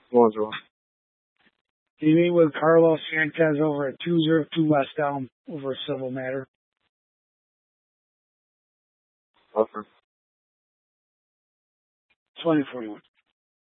Go on, Joel. You meet with Carlos Sanchez over at 202 West Elm over a civil matter. Offer. 2041.